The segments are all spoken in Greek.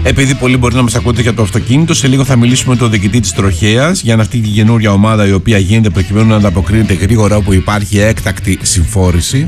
Επειδή πολλοί μπορεί να μας ακούτε για το αυτοκίνητο, σε λίγο θα μιλήσουμε με τον διοικητή της Τροχέας για αυτή τη καινούρια ομάδα η οποία γίνεται προκειμένου να ανταποκρίνεται γρήγορα όπου υπάρχει έκτακτη συμφόρηση.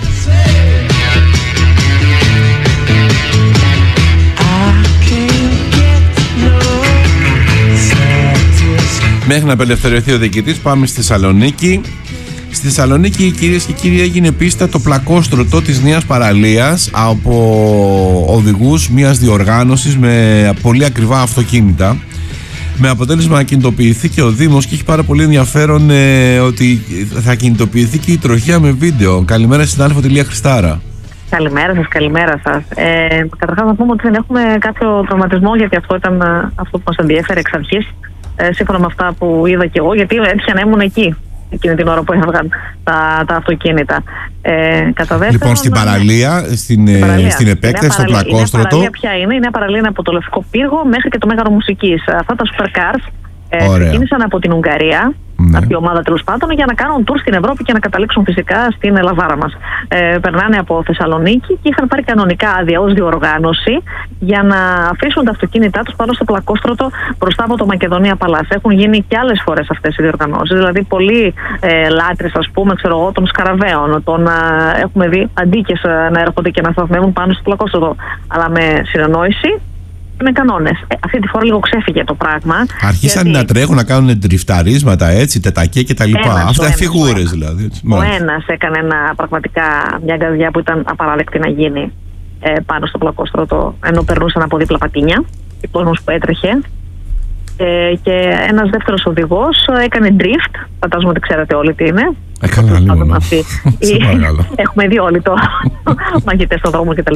Μέχρι να απελευθερωθεί ο διοικητής, πάμε στη Θεσσαλονίκη. Στη Θεσσαλονίκη, κυρίες και κύριοι, έγινε πίστα το πλακόστρωτο της νέας παραλίας από οδηγούς μιας διοργάνωσης με πολύ ακριβά αυτοκίνητα. Με αποτέλεσμα να κινητοποιηθεί και ο Δήμος, και έχει πάρα πολύ ενδιαφέρον ότι θα κινητοποιηθεί και η Τροχέα με βίντεο. Καλημέρα, συνάδελφο Ηλία Χριστάρα. Καλημέρα σας. Καταρχάς να πούμε ότι δεν έχουμε κάποιο τραυματισμό, γιατί αυτό ήταν αυτό που μας ενδιέφερε εξ αρχής. Σύμφωνα με αυτά που είδα και εγώ, γιατί έτυχε να ήμουν εκεί εκείνη την ώρα που έβγαν τα αυτοκίνητα. Κατά δεύτερον, λοιπόν, στην παραλία, στην επέκταση, στο πλακόστρωτο. Η παραλία ποια είναι? Η νέα παραλία είναι από το Λευκό Πύργο μέχρι και το Μέγαρο Μουσικής. Αυτά τα supercars ξεκίνησαν από την Ουγγαρία, αυτή η ομάδα τέλος πάντων, για να κάνουν tour στην Ευρώπη και να καταλήξουν φυσικά στην Λαβάρα μας. Περνάνε από Θεσσαλονίκη και είχαν πάρει κανονικά άδεια ως διοργάνωση για να αφήσουν τα αυτοκίνητά τους πάνω στο πλακόστρωτο μπροστά από το Μακεδονία Παλάς. Έχουν γίνει και άλλες φορές αυτές οι διοργανώσεις. Δηλαδή, πολλοί λάτρες, ας πούμε, των σκαραβαίων, έχουμε δει αντίκες να έρχονται και να σταθμεύουν πάνω στο πλακόστρωτο. Αλλά με συνεννόηση, με κανόνες. Αυτή τη φορά λίγο ξέφυγε το πράγμα. Αρχίσαν να τρέχουν, να κάνουν τριφταρίσματα, έτσι, τετακέ κτλ. Αυτά φιγούρες δηλαδή. Ο ένας έκανε πραγματικά μια γκαζιά που ήταν απαράδεκτη να γίνει πάνω στο πλακόστρωτο, ενώ περνούσαν από δίπλα πατίνια, ο κόσμος που έτρεχε. Και ένας δεύτερος οδηγός έκανε drift. Φαντάζομαι ότι ξέρετε όλοι τι είναι. Έκανα λίγο. Έχουμε δει όλοι το μαγητές στον δρόμο κτλ.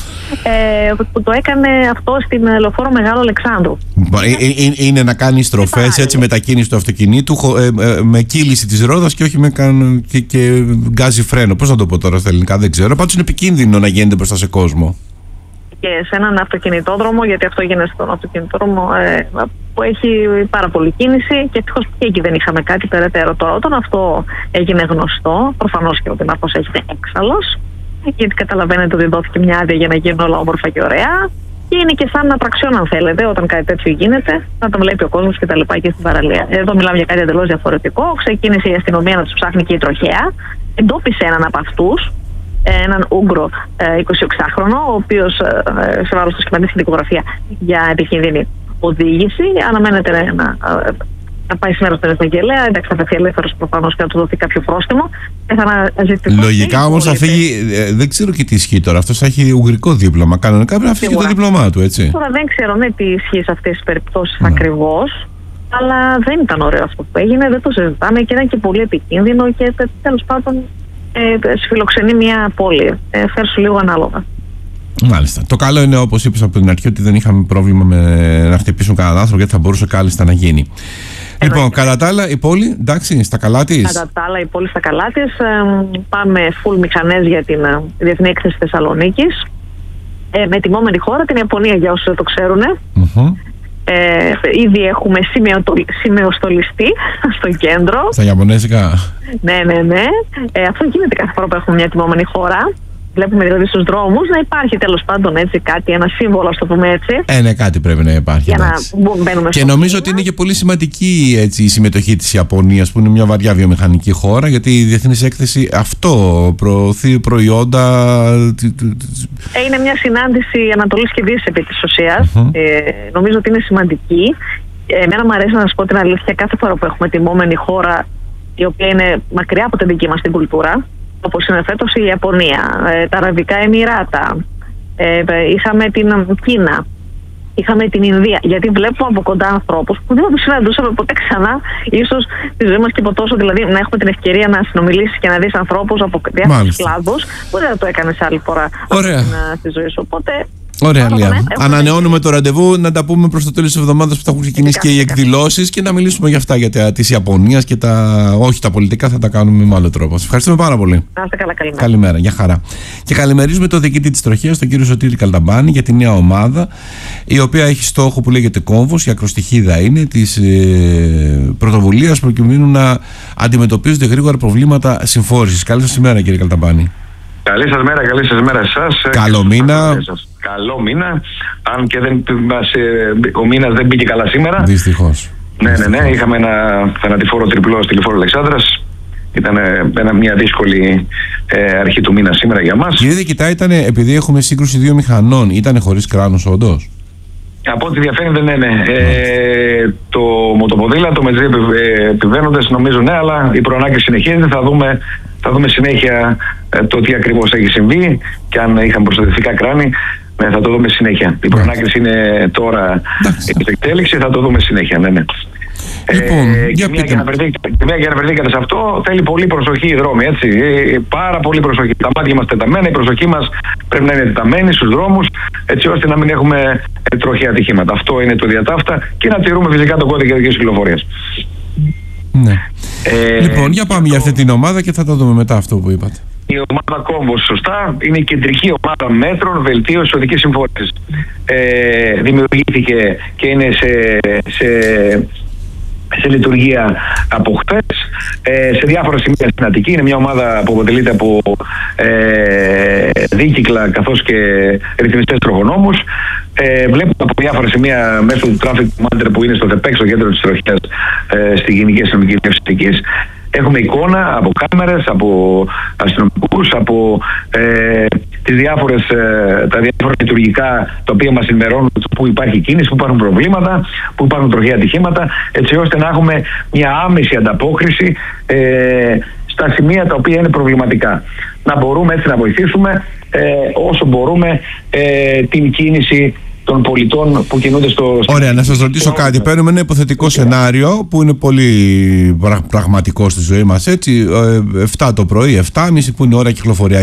Που το έκανε αυτό στην Λεωφόρο Μεγάλου Αλεξάνδρου. Είναι να κάνει στροφές, έτσι, μετακίνηση του αυτοκινήτου με κύληση της ρόδας και όχι με και γκάζι φρένο. Πώς να το πω τώρα στα ελληνικά, δεν ξέρω. Πάντως είναι επικίνδυνο να γίνεται μπροστά σε κόσμο. Και σε έναν αυτοκινητόδρομο, γιατί αυτό γίνεται στον αυτοκινητόδρομο που έχει πάρα πολλή κίνηση, και ευτυχώς και εκεί δεν είχαμε κάτι περαιτέρω. Τώρα, όταν αυτό έγινε γνωστό, προφανώς και ο Δήμαρχος έγινε έξαλλος, γιατί καταλαβαίνετε ότι δόθηκε μια άδεια για να γίνουν όλα όμορφα και ωραία. Και είναι και σαν ατραξιόν, αν θέλετε, όταν κάτι τέτοιο γίνεται, να το βλέπει ο κόσμος και τα λοιπά και στην παραλία. Εδώ μιλάμε για κάτι εντελώς διαφορετικό. Ξεκίνησε η αστυνομία να τους ψάχνει και η Τροχέα. Εντόπισε έναν από αυτούς, έναν Ούγγρο 26χρονο, ο οποίος σε βάρος του σχηματίστηκε την δικογραφία για επικίνδυνη οδήγηση. Αναμένεται να πάει σήμερα στην εισαγγελέα. Εντάξει, θα βρεθεί ελεύθερος προφανώς και να του δοθεί κάποιο πρόστιμο. Λογικά όμως θα φύγει. Δεν ξέρω και τι ισχύει τώρα. Αυτός θα έχει ουγγρικό δίπλωμα. Κανονικά πρέπει να φύγει το δίπλωμά του, έτσι. Τώρα δεν ξέρω τι ισχύει σε αυτές τις περιπτώσεις ακριβώς. Αλλά δεν ήταν ωραίο αυτό που έγινε. Δεν το συζητάμε και ήταν και πολύ επικίνδυνο και τέλος πάντων. Φιλοξενεί μια πόλη. Φέρσου λίγο ανάλογα. Μάλιστα. Το καλό είναι, όπως είπες από την αρχή, ότι δεν είχαμε πρόβλημα με να χτυπήσουν κανέναν άνθρωπο, γιατί θα μπορούσε κάλλιστα να γίνει. Λοιπόν, κατά τα άλλα, η πόλη, εντάξει, στα καλά της. Κατά τα άλλα, η πόλη στα καλά της. Πάμε full μηχανές για την Διεθνή Έκθεση Θεσσαλονίκης. Με τιμόμενη χώρα την Ιαπωνία, για όσους δεν το ξέρουν. Ήδη έχουμε σημεοστολιστή στο κέντρο. Στα Ιαπωνέζικα. Ναι. Αυτό γίνεται κάθε φορά που έχουμε μια τιμόμενη χώρα. Βλέπουμε δηλαδή στους δρόμους να υπάρχει τέλος πάντων έτσι κάτι, ένα σύμβολο, ας το πούμε έτσι. Ναι, κάτι πρέπει να υπάρχει. Και νομίζω ότι είναι και πολύ σημαντική, έτσι, η συμμετοχή της Ιαπωνίας, που είναι μια βαριά βιομηχανική χώρα, γιατί η Διεθνής Έκθεση αυτό προωθεί προϊόντα. Είναι μια συνάντηση Ανατολής και Δύσης επί της ουσίας. Νομίζω ότι είναι σημαντική. Εμένα μου αρέσει να σας πω την αλήθεια, κάθε φορά που έχουμε τιμόμενη χώρα η οποία είναι μακριά από την δική μας την κουλτούρα, όπως είναι φέτος η Ιαπωνία, τα Αραβικά Εμιράτα, είχαμε την Κίνα, είχαμε την Ινδία. Γιατί βλέπουμε από κοντά ανθρώπους που δεν τους συναντούσαμε ποτέ ξανά, ίσως στη ζωή μας και από τόσο. Δηλαδή, να έχουμε την ευκαιρία να συνομιλήσεις και να δεις ανθρώπους από διάφορους κλάδους που δεν το έκανες άλλη φορά στη ζωή σου. Οπότε. Ωραία, Λία. Ανανεώνουμε το ραντεβού να τα πούμε προς το τέλος της εβδομάδας που θα έχουν ξεκινήσει και οι εκδηλώσεις και να μιλήσουμε για αυτά, για της Ιαπωνίας και όχι τα πολιτικά, θα τα κάνουμε με άλλο τρόπο. Σας ευχαριστούμε πάρα πολύ. Να είστε καλά, καλημέρα. Καλημέρα, για χαρά. Και καλημερίζουμε τον διοικητή της Τροχέας, τον κύριο Σωτήρη Καλταμπάνη, για τη νέα ομάδα, η οποία έχει στόχο που λέγεται Κόμβος, η ακροστιχίδα είναι της πρωτοβουλίας προκειμένου να αντιμετωπίζονται γρήγορα προβλήματα συμφόρησης. Καλή σας ημέρα, κύριε Καλταμπάνη. Καλή σας μέρα εσάς. Καλό μήνα. Καλό μήνα. Αν και ο μήνας δεν μπήκε καλά σήμερα. Δυστυχώς. Ναι. Είχαμε ένα θανατηφόρο τριπλό στη Λεωφόρο Αλεξάνδρας. Ήταν μια δύσκολη αρχή του μήνα σήμερα για μας. Κύριε Διοικητά, επειδή έχουμε σύγκρουση δύο μηχανών, ήταν χωρίς κράνος όντως? Από ό,τι διαφαίνεται ναι. Το μοτοποδήλατο με δύο επιβαίνοντες νομίζω ναι, αλλά η προανάκριση συνεχίζεται. Θα δούμε συνέχεια το τι ακριβώς έχει συμβεί και αν είχαν προστατευτικά κράνη. Ναι, θα το δούμε συνέχεια. Η προανάκριση είναι τώρα στην εκτέλεξη, θα το δούμε συνέχεια. Ναι. Λοιπόν, και μια για να βρεθήκατε σε αυτό, θέλει πολύ προσοχή οι δρόμοι, έτσι. Πάρα πολύ προσοχή. Τα μάτια μας τεταμένα, η προσοχή μας πρέπει να είναι τεταμένη στους δρόμους, έτσι ώστε να μην έχουμε τροχαία ατυχήματα. Αυτό είναι το διατάφτα και να τηρούμε φυσικά τον κώδικα οδικής κυκλοφορίας. Ναι. Λοιπόν, για πάμε για αυτή την ομάδα και θα το δούμε μετά αυτό που είπατε. Η ομάδα Κόμβος, σωστά, είναι η κεντρική ομάδα μέτρων βελτίωσης οδικής συμφόρησης. Δημιουργήθηκε και είναι σε λειτουργία από χθες, σε διάφορα σημεία στην Αττική. Είναι μια ομάδα που αποτελείται από δίκυκλα καθώς και ρυθμιστές τροχονόμους. Βλέπουμε από διάφορα σημεία μέσω του Traffic Commander που είναι στο ΤΕΠΕΚ, στο κέντρο της τροχιάς, στη Γενική Αστυνομική Διεύθυνση. Έχουμε εικόνα από κάμερες, από αστυνομικούς, από τα διάφορα λειτουργικά τα οποία μας ενημερώνουν που υπάρχει κίνηση, που υπάρχουν προβλήματα, που υπάρχουν τροχαία ατυχήματα, έτσι ώστε να έχουμε μια άμεση ανταπόκριση στα σημεία τα οποία είναι προβληματικά. Να μπορούμε έτσι να βοηθήσουμε όσο μπορούμε την κίνηση των πολιτών που κινούνται στο... Ωραία, να σας ρωτήσω κάτι. Παίρνουμε ένα υποθετικό σενάριο που είναι πολύ πραγματικό στη ζωή μας, έτσι. 7 το πρωί, 7.30 που είναι ώρα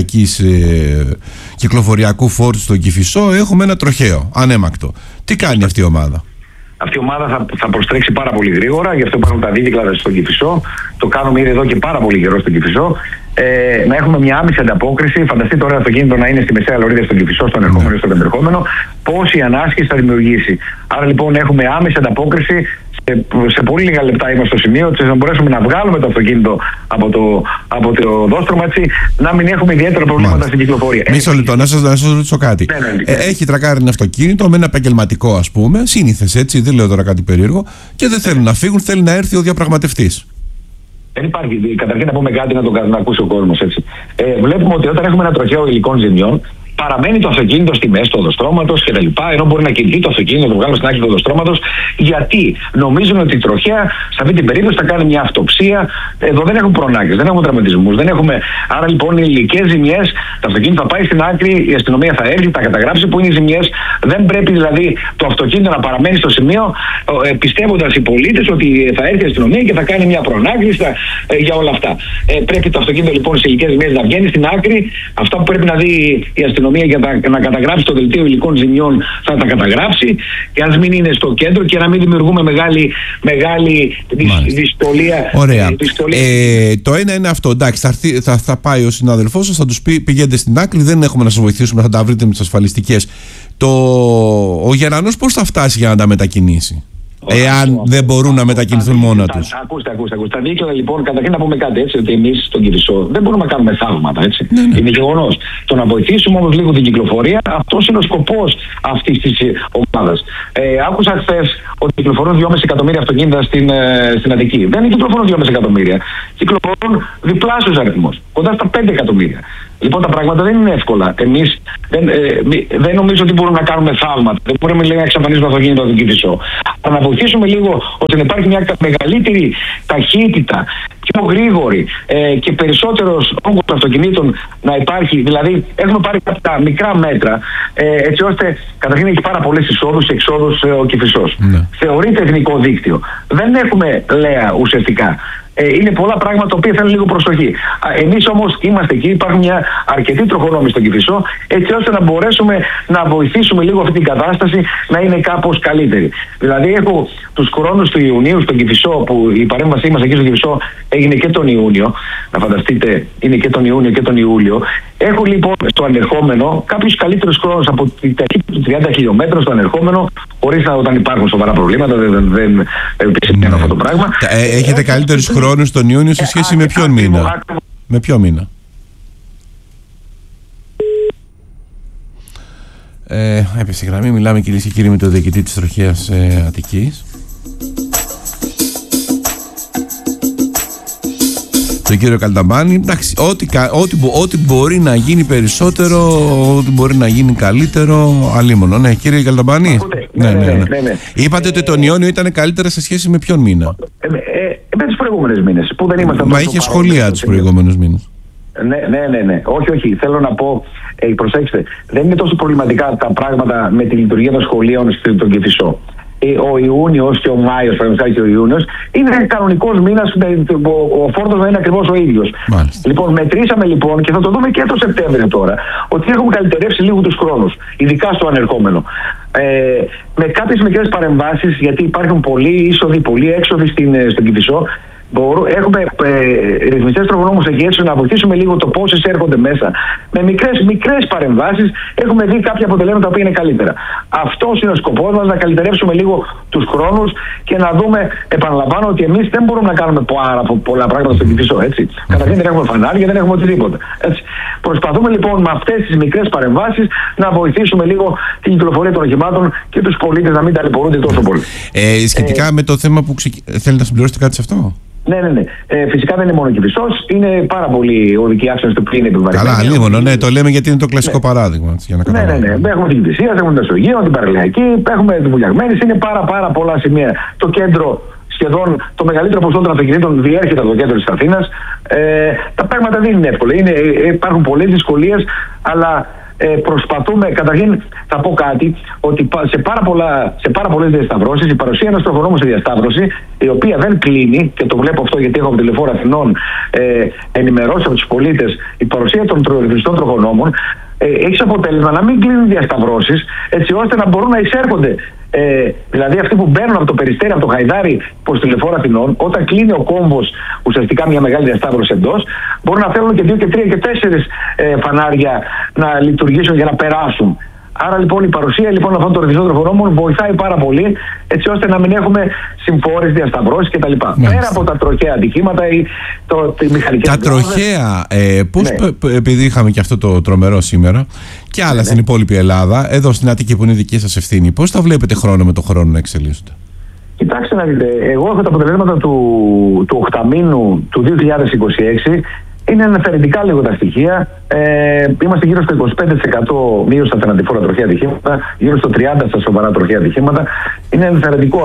κυκλοφοριακού φόρτου στον Κηφισό, έχουμε ένα τροχαίο, ανέμακτο. Τι κάνει αυτή η ομάδα? Αυτή η ομάδα θα προστρέξει πάρα πολύ γρήγορα, γι' αυτό υπάρχουν τα δίδυκλα στον Κηφισό. Το κάνουμε ήδη εδώ και πάρα πολύ καιρό στον Κηφισό. Να έχουμε μια άμεση ανταπόκριση. Φανταστείτε τώρα το αυτοκίνητο να είναι στη μεσαία λωρίδα στον Κηφισό, στον ερχόμενο ή στον επερχόμενο, πόση ανάσχεση θα δημιουργήσει. Άρα λοιπόν έχουμε άμεση ανταπόκριση. Σε πολύ λίγα λεπτά είμαστε στο σημείο ώστε να μπορέσουμε να βγάλουμε το αυτοκίνητο από το οδόστρωμα, έτσι, να μην έχουμε ιδιαίτερα προβλήματα στην κυκλοφορία. Μισό λεπτό, να σας ρωτήσω κάτι. Έχει τρακάρει ένα αυτοκίνητο με ένα επαγγελματικό, ας πούμε, σύνηθες, έτσι, δεν λέω τώρα κάτι περίεργο, και δεν θέλουν να φύγουν, θέλει να έρθει ο διαπραγματευτής. Δεν υπάρχει. Καταρχήν να πούμε κάτι να ακούσει ο κόσμος, έτσι. Βλέπουμε ότι όταν έχουμε ένα τροχαίο υλικών ζημιών, παραμένει το αυτοκίνητο στη μέση του οδοστρώματος κτλ. Ενώ μπορεί να κινηθεί το αυτοκίνητο, να το βγάλουμε στην άκρη του οδοστρώματος, γιατί νομίζουν ότι η τροχέα σε αυτή την περίπτωση θα κάνει μια αυτοψία. Εδώ δεν έχουν προνάκες, δεν έχουμε τραυματισμούς, δεν έχουμε. Άρα λοιπόν οι υλικές ζημιές, το αυτοκίνητο θα πάει στην άκρη, η αστυνομία θα έρθει, θα καταγράψει που είναι οι ζημιές. Δεν πρέπει δηλαδή το αυτοκίνητο να παραμένει στο σημείο, πιστεύοντας οι πολίτες ότι θα έρθει η αστυνομία και θα κάνει μια προνάκριση για όλα αυτά. Πρέπει το αυτοκίνητο λοιπόν σε υλικές ζημιές να βγαίνει στην άκρη. Αυτά που πρέπει να δει η αστυνομία για να καταγράψει το δελτίο υλικών ζημιών θα τα καταγράψει, και ας μην είναι στο κέντρο και να μην δημιουργούμε μεγάλη δυσκολία. Ωραία. Το ένα είναι αυτό. Εντάξει, θα πάει ο συνάδελφός σας, θα τους πει πηγαίνετε στην άκρη, δεν έχουμε να σας βοηθήσουμε, θα τα βρείτε με τις ασφαλιστικές. Ο Γερανός πώς θα φτάσει για να τα μετακινήσει, εάν δεν μπορούν να μετακινηθούν μόνα τους? Ακούστε. Τα δίκαια λοιπόν, καταρχήν να πούμε κάτι, έτσι, ότι εμείς στον Κηφισό δεν μπορούμε να κάνουμε θαύματα, έτσι. Ναι. Είναι γεγονός. Το να βοηθήσουμε όμως λίγο την κυκλοφορία, αυτός είναι ο σκοπός αυτής της ομάδας. Άκουσα χθες ότι κυκλοφορούν 2,5 εκατομμύρια αυτοκίνητα στην Αττική. Δεν κυκλοφορούν 2,5 εκατομμύρια. Κυκλοφορούν διπλάσιους αριθμούς, κοντά στα 5 εκατομμύρια. Λοιπόν, τα πράγματα δεν είναι εύκολα. Εμείς δεν νομίζω ότι μπορούμε να κάνουμε θαύματα. Δεν μπορούμε να εξαφανίσουμε το αυτοκίνητο από τον Κηφισό. Αλλά να βοηθήσουμε λίγο ώστε να υπάρχει μια μεγαλύτερη ταχύτητα, πιο γρήγορη και περισσότερος όγκος αυτοκινήτων να υπάρχει. Δηλαδή, έχουμε πάρει κάποια μικρά μέτρα, έτσι ώστε καταρχήν έχει πάρα πολλές εισόδους και εξόδους ο Κηφισός. Ναι. Θεωρείται εθνικό δίκτυο. Δεν έχουμε ΛΕΑ ουσιαστικά. Είναι πολλά πράγματα τα οποία θέλουν λίγο προσοχή. Εμείς όμως είμαστε εκεί, υπάρχουν μια αρκετή τροχονόμοι στον Κηφισό, έτσι ώστε να μπορέσουμε να βοηθήσουμε λίγο αυτή την κατάσταση να είναι κάπως καλύτερη. Δηλαδή, έχω τους χρόνους του Ιουνίου στον Κηφισό, που η παρέμβασή μας εκεί στον Κηφισό έγινε και τον Ιούνιο. Να φανταστείτε, είναι και τον Ιούνιο και τον Ιούλιο. Έχω λοιπόν στο ανερχόμενο κάποιους καλύτερους χρόνους από τη ταχύτητα του 30 χιλιόμετρων στο ανερχόμενο, χωρίς να όταν υπάρχουν σοβαρά προβλήματα, δεν επισημαίνω αυτό το πράγμα. Έχετε καλύτερους χρόνους τον Ιούνιο σε σχέση με ποιον μήνα? Με ποιο μήνα? Έπεσε γραμμή. Μιλάμε, κυρίες και κύριοι, με τον διοικητή της Τροχέας Αττικής, τον κύριο Καλταμπάνη. Εντάξει, ό,τι μπορεί να γίνει περισσότερο, ό,τι μπορεί να γίνει καλύτερο, αλίμονο. Ναι, κύριε Καλταμπάνη. Ναι. Είπατε ότι τον Ιόνιο ήταν καλύτερα σε σχέση με ποιον μήνα? Με τους προηγούμενους μήνες που δεν ήμασταν. Μα είχε σχολεία τους προηγούμενους μήνες. Ναι. Όχι. Θέλω να πω, προσέξτε, δεν είναι τόσο προβληματικά τα πράγματα με τη λειτουργία των σχολείων στον Κηφισό. Ο Ιούνιος και ο Μάιος, παραδείγματος και ο Ιούνιος, είναι κανονικός μήνας, ο φόρτος να είναι ακριβώς ο ίδιος. Μάλιστα. Λοιπόν, μετρήσαμε λοιπόν, και θα το δούμε και το Σεπτέμβριο τώρα, ότι έχουμε καλυτερεύσει λίγο τους χρόνους, ειδικά στο ανερχόμενο. Με κάποιες μικρές παρεμβάσεις, γιατί υπάρχουν πολλοί είσοδοι, πολλοί έξοδοι στον Κηφισό. Έχουμε ρυθμιστές τροχονόμους εκεί, έτσι να βοηθήσουμε λίγο το πόσες έρχονται μέσα. Με μικρές παρεμβάσεις έχουμε δει κάποια αποτελέσματα που είναι καλύτερα. Αυτός είναι ο σκοπός μας, να καλυτερεύσουμε λίγο τους χρόνους και να δούμε, επαναλαμβάνω, ότι εμείς δεν μπορούμε να κάνουμε πάρα πολλά πράγματα στον Κηφισό, έτσι. Καταρχήν δεν έχουμε φανάρια, δεν έχουμε οτιδήποτε. Έτσι. Προσπαθούμε λοιπόν με αυτές τις μικρές παρεμβάσεις να βοηθήσουμε λίγο την κυκλοφορία των οχημάτων και τους πολίτες να μην ταλαιπωρούνται τόσο πολύ. Σχετικά με το θέμα που θέλετε να συμπληρώσετε κάτι σε αυτό? Ναι. Φυσικά δεν είναι μόνο Κηφισός, είναι πάρα πολλοί οδικοί άξονες του που είναι επιβαρημένοι. Καλά, λίγο, ναι, το λέμε γιατί είναι το κλασικό παράδειγμα. Για να ναι. Έχουμε την Κηφισία, έχουμε την Μεσογείο, την Παραλιακή, έχουμε την Βουλιαγμένη, είναι πάρα πολλά σημεία. Το κέντρο, σχεδόν το μεγαλύτερο ποσοστό των αυτοκινήτων διέρχεται από το κέντρο της Αθήνας. Τα πράγματα δεν είναι εύκολα. Υπάρχουν πολλές δυσκολίες, αλλά προσπαθούμε. Καταρχήν θα πω κάτι, ότι σε πάρα πολλές διασταυρώσεις η παρουσία ενός τροχονόμου σε διασταύρωση, η οποία δεν κλείνει, και το βλέπω αυτό γιατί έχω από τη Λεωφόρο Αθηνών ενημερώσει από τους πολίτες, η παρουσία των ρυθμιστών τροχονόμων έχει αποτέλεσμα να μην κλείνουν διασταυρώσεις, έτσι ώστε να μπορούν να εισέρχονται. Δηλαδή αυτοί που μπαίνουν από το Περιστέρι, από το Χαϊδάρι προς τη Λεωφόρο Αθηνών, όταν κλείνει ο κόμβος, ουσιαστικά μια μεγάλη διασταύρωση εντός, μπορούν να θέλουν και 2 και 3 και 4 φανάρια να λειτουργήσουν για να περάσουν. Άρα λοιπόν η παρουσία λοιπόν αυτών των ρυθμιστών τροχονόμων βοηθάει πάρα πολύ, έτσι ώστε να μην έχουμε συμφόρες, διασταυρώσεις κτλ. Πέρα από τα τροχαία ατυχήματα ή τη μηχανική. Τα τροχαία, πώς, επειδή είχαμε και αυτό το τρομερό σήμερα και άλλα στην υπόλοιπη Ελλάδα, εδώ στην Αττική που είναι δική σας ευθύνη, πώς τα βλέπετε χρόνο με το χρόνο να εξελίσσονται? Κοιτάξτε να δείτε, εγώ έχω τα αποτελέσματα του οκταμήνου του 2026. Είναι ενθαρρυντικά λίγο τα στοιχεία. Είμαστε γύρω στο 25% μείωση στα θανατηφόρα τροχαία ατυχήματα, γύρω στο 30% στα σοβαρά τροχαία ατυχήματα. Είναι ενθαρρυντικό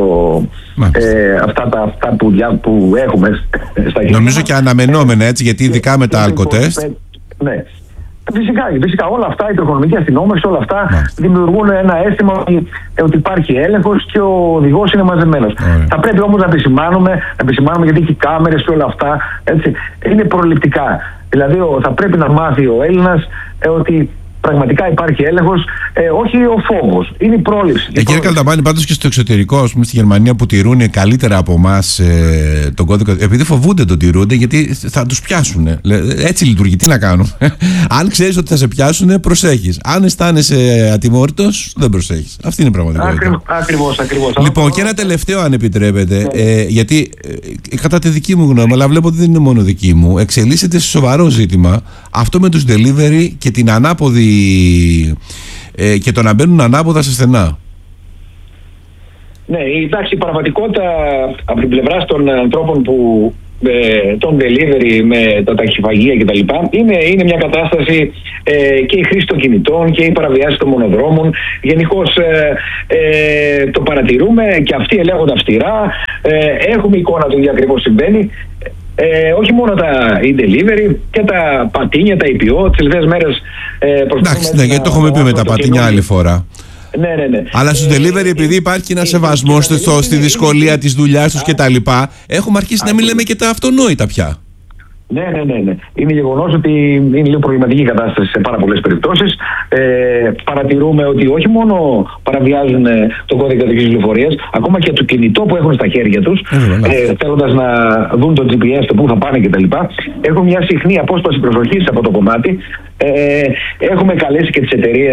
αυτά που έχουμε στα χέρια. Νομίζω και αναμενόμενα, έτσι, γιατί ειδικά με τα αλκοτέστ. Ναι. Φυσικά όλα αυτά, η τροχονομική αστυνόμευση, όλα αυτά δημιουργούν ένα αίσθημα ότι υπάρχει έλεγχος και ο οδηγός είναι μαζεμένος. Θα πρέπει όμως να επισημάνουμε γιατί έχει κάμερες και όλα αυτά, έτσι, είναι προληπτικά. Δηλαδή θα πρέπει να μάθει ο Έλληνας ότι πραγματικά υπάρχει έλεγχος, όχι ο φόβος, είναι η πρόληψη. Κύριε Καλταμπάνη, πάντως και στο εξωτερικό, ας πούμε, στη Γερμανία που τηρούν καλύτερα από εμάς τον κώδικα, επειδή φοβούνται τον τηρούνται, γιατί θα τους πιάσουν. Έτσι λειτουργεί, τι να κάνουν. Αν ξέρεις ότι θα σε πιάσουν, προσέχεις. Αν αισθάνεσαι ατιμόρυτος, δεν προσέχεις. Αυτή είναι η πραγματικότητα. Ακριβώς. Λοιπόν, και ένα τελευταίο, αν επιτρέπετε, γιατί κατά τη δική μου γνώμη, αλλά βλέπω ότι δεν είναι μόνο δική μου, εξελίσσεται σε σοβαρό ζήτημα αυτό με τους delivery και την ανάποδη. Και το να μπαίνουν ανάποδα σε στενά. Ναι, εντάξει, η πραγματικότητα από την πλευρά των ανθρώπων που τον delivery με τα ταχυφαγεία κτλ. Είναι μια κατάσταση και η χρήση των κινητών και η παραβιάση των μονοδρόμων. Γενικώς το παρατηρούμε και αυτοί ελέγχονται αυστηρά. Έχουμε εικόνα του τι ακριβώς συμβαίνει. Όχι μόνο τα e-delivery και τα πατίνια, τα EPO, τις τελευταίες μέρες. Εντάξει, γιατί το έχουμε πει με τα πατίνια άλλη φορά. Ναι. Αλλά στους delivery, επειδή υπάρχει ένα σεβασμό στη δυσκολία της δουλειάς τους κτλ., έχουμε αρχίσει να μην λέμε και τα αυτονόητα πια. Ναι. Είναι γεγονός ότι είναι λίγο προβληματική η κατάσταση σε πάρα πολλές περιπτώσεις. Παρατηρούμε ότι όχι μόνο παραβιάζουν το κώδικα οδικής κυκλοφορίας, ακόμα και το κινητό που έχουν στα χέρια τους, θέλοντας να δουν το GPS, το που θα πάνε κτλ. Έχουν μια συχνή απόσπαση προσοχής από το κομμάτι. Έχουμε καλέσει και τις εταιρείες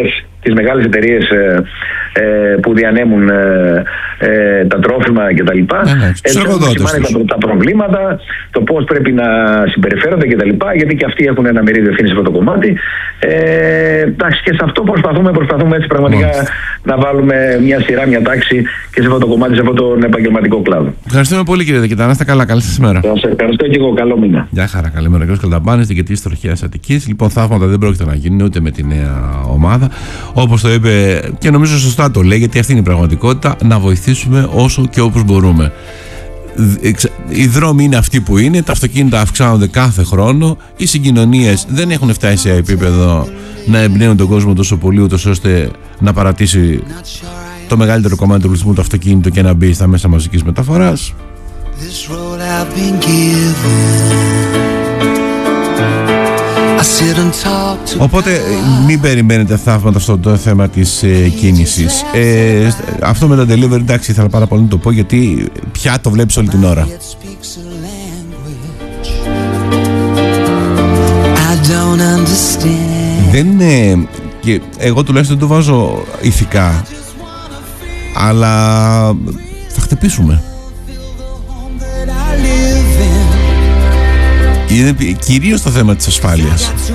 τις μεγάλες εταιρείες που διανέμουν τα τρόφιμα κτλ. Σημαίνει τα προβλήματα, το πώς πρέπει να συμπεριφέρονται κτλ. Γιατί και αυτοί έχουν ένα μερίδιο ευθύνη σε αυτό το κομμάτι. Εντάξει, και σε αυτό προσπαθούμε έτσι πραγματικά να βάλουμε μια σειρά, μια τάξη και σε αυτό το κομμάτι, σε αυτό τον επαγγελματικό κλάδο. Ευχαριστούμε πολύ, κύριε Δεκητά. Να είστε καλά. Καλή σας ημέρα. Σας ευχαριστώ και εγώ. Καλό μήνα. Γεια χαρά. Καλημέρα, κύριος Καλταμπάνης, διοικητής της Τροχέας Αττικής. Λοιπόν, θαύματα δεν πρόκειται να γίνουν ούτε με τη νέα ομάδα. Όπως το είπε και νομίζω σωστά το λέει, γιατί αυτή είναι η πραγματικότητα, να βοηθήσουμε όσο και όπως μπορούμε. Οι δρόμοι είναι αυτοί που είναι, τα αυτοκίνητα αυξάνονται κάθε χρόνο, οι συγκοινωνίες δεν έχουν φτάσει σε επίπεδο να εμπνέουν τον κόσμο τόσο πολύ, ούτως ώστε να παρατήσει το μεγαλύτερο κομμάτι του πληθυσμού το αυτοκίνητο και να μπει στα μέσα μαζικής μεταφοράς. Οπότε μην περιμένετε θαύματα στο θέμα της κίνησης. Αυτό με τα delivery, εντάξει, ήθελα πάρα πολύ να το πω, γιατί πια το βλέπεις όλη την ώρα. Δεν είναι, και εγώ τουλάχιστον το βάζω ηθικά, αλλά θα χτυπήσουμε. Είναι κυρίως το θέμα της ασφάλειας.